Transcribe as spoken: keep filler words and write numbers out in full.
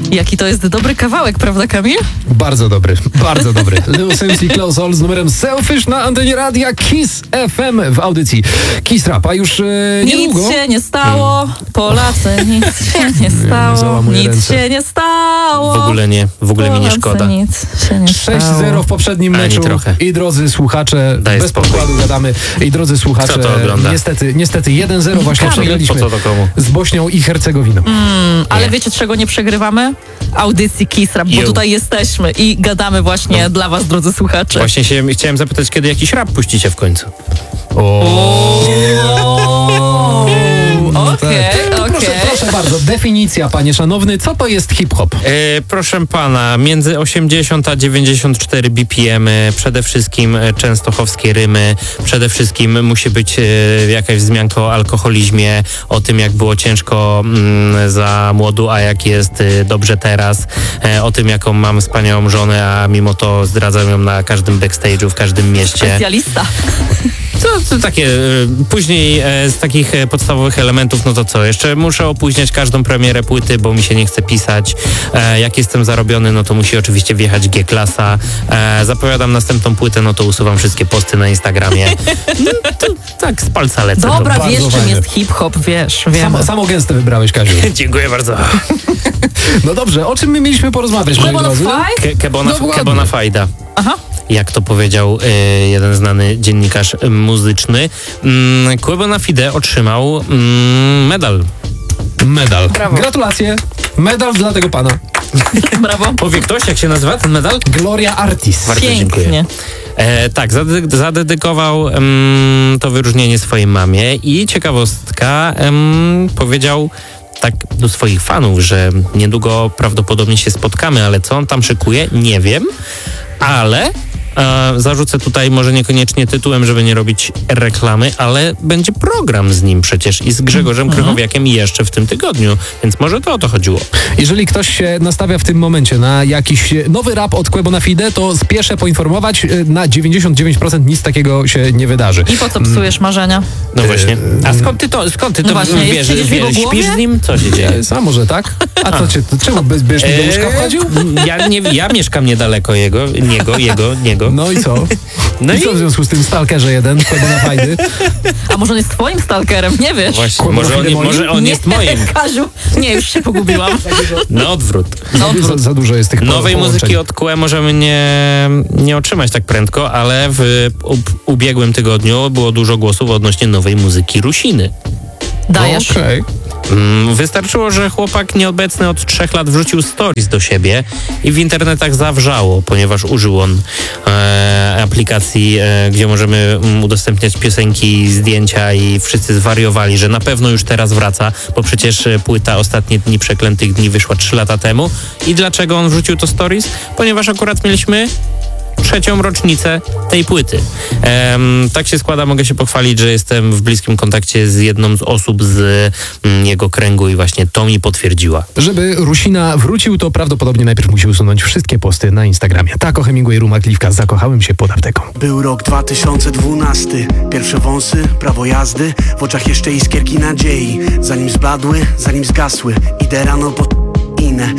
Jaki to jest dobry kawałek, prawda, Kamil? Bardzo dobry, bardzo dobry. Lil Sims i Close All z numerem Selfish na antenie radia Kiss F M w audycji Kiss Rap. A już e, niedługo... Nic się nie stało, Polacy, nic się nie stało, Załamuję nic ręce. się nie stało. W ogóle nie, w ogóle mi nie Polacy, szkoda. nic się nie sześć stało. zero w poprzednim Ani meczu. trochę. I drodzy słuchacze, Daj bez spokój. podkładu gadamy. I drodzy słuchacze, Kto to ogląda? niestety, niestety jeden zero właśnie Kamil. przegraliśmy Po co to komu? z Bośnią i Hercegowiną. Mm, ale Nie. wiecie, czego nie przegrywamy? Audycji Kiss Rap, bo Ju. tutaj jesteśmy i gadamy właśnie No. dla was, drodzy słuchacze. Właśnie się chciałem zapytać, kiedy jakiś rap puścicie w końcu. Okej, Proszę, okej. proszę bardzo, definicja, panie szanowny, co to jest hip-hop? E, proszę pana, między osiemdziesiąt a dziewięćdziesiąt cztery B P M, przede wszystkim e, częstochowskie rymy, przede wszystkim musi być e, jakaś wzmianka o alkoholizmie, o tym, jak było ciężko mm, za młodu, a jak jest e, dobrze teraz, e, o tym, jaką mam wspaniałą żonę, a mimo to zdradzam ją na każdym backstage'u, w każdym mieście. Specjalista. To, to takie, e, później e, z takich e, podstawowych elementów, no to co, jeszcze muszę opóźniać każdą premierę płyty, bo mi się nie chce pisać. E, jak jestem zarobiony, no to musi oczywiście wjechać G-klasa. E, zapowiadam następną płytę, no to usuwam wszystkie posty na Instagramie. No, to, tak, z palca lecę. Dobra, bardzo wiesz, czym fajne. jest hip-hop, wiesz, wiemy. Samo, samo gęste wybrałeś, Kaziu. Dziękuję bardzo. No dobrze, o czym my mieliśmy porozmawiać, moi Chleb on drodzy? faj? Ke- Kebona, Dokładnie. Kebona Fajda. Aha. Jak to powiedział e, jeden znany dziennikarz e, muzyczny. Mm, Quebona Fide otrzymał mm, medal. Medal. Brawo. Gratulacje. Medal dla tego pana. Brawo. Powie ktoś, jak się nazywa ten medal? Gloria Artis. Bardzo dziękuję. Pięknie. E, tak, zade- zadedykował em, to wyróżnienie swojej mamie i ciekawostka, em, powiedział tak do swoich fanów, że niedługo prawdopodobnie się spotkamy, ale co on tam szykuje, nie wiem, ale e, zarzucę tutaj może niekoniecznie tytułem, żeby nie robić reklamy, ale będzie program z nim przecież i z Grzegorzem Krychowiakiem jeszcze w tym tygodniu, więc może to o to chodziło. Jeżeli ktoś się nastawia w tym momencie na jakiś nowy rap od Quebona Fide, to spieszę poinformować, na dziewięćdziesiąt dziewięć procent nic takiego się nie wydarzy. I po co psujesz marzenia? No właśnie. A skąd ty to, skąd ty No to właśnie, wiesz, siedzisz w jego wiesz, głowie? śpisz z nim? Co się dzieje? E, Sam może, tak? A co cię, czemu bez, byś mi do łóżka wchodził? Eee, ja, nie, ja mieszkam niedaleko jego, niego, jego, niego. No i co? No I i co w związku z tym stalkerze jeden, Quebona Fajdy? A może on jest twoim stalkerem, nie wiesz? właśnie, Kurwa, może on, moim? może on nie, jest moim. Kaziu, nie, już się pogubiłam. Na odwrót. Za, za dużo jest tych po- Nowej połączeń. muzyki od Q E możemy nie, nie otrzymać tak prędko, ale w u, ubiegłym tygodniu było dużo głosów odnośnie nowej muzyki Rusiny. Dajesz. Okej. Mm, Wystarczyło, że chłopak nieobecny od trzech lat wrzucił stories do siebie i w internetach zawrzało, ponieważ użył on e, aplikacji, e, gdzie możemy mm, udostępniać piosenki, zdjęcia i wszyscy zwariowali, że na pewno już teraz wraca, bo przecież e, płyta Ostatnie Dni Przeklętych Dni wyszła trzy lata temu. I dlaczego on wrzucił to stories? Ponieważ akurat mieliśmy trzecią rocznicę tej płyty. Em, tak się składa, mogę się pochwalić, że jestem w bliskim kontakcie z jedną z osób z mm, jego kręgu i właśnie to mi potwierdziła. Żeby Rusina wrócił, to prawdopodobnie najpierw musi usunąć wszystkie posty na Instagramie. Tak o Hemingway, Ruma, Kliwka, zakochałem się pod apteką. Był rok dwa tysiące dwunasty. Pierwsze wąsy, prawo jazdy. W oczach jeszcze iskierki nadziei. Zanim zbladły, zanim zgasły. Idę rano po inne.